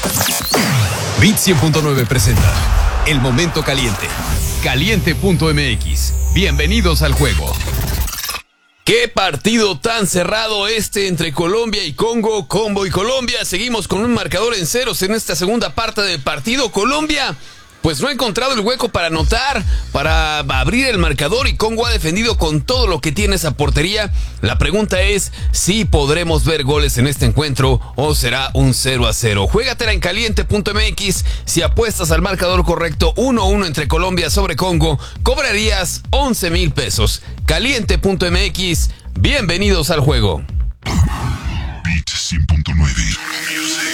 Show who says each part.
Speaker 1: Bit 100.9 presenta El Momento Caliente. Caliente.mx. Bienvenidos al juego. ¡Qué partido tan cerrado entre Colombia y Congo! Congo y Colombia. Seguimos con un marcador en ceros en esta segunda parte del partido. Colombia, pues no ha encontrado el hueco para anotar, para abrir el marcador, y Congo ha defendido con todo lo que tiene esa portería. La pregunta es si podremos ver goles en este encuentro o será un 0-0. Juégatela en caliente.mx. Si apuestas al marcador correcto 1-1 entre Colombia sobre Congo, cobrarías 11,000 pesos. Caliente.mx. Bienvenidos al juego.
Speaker 2: Bit 100.9.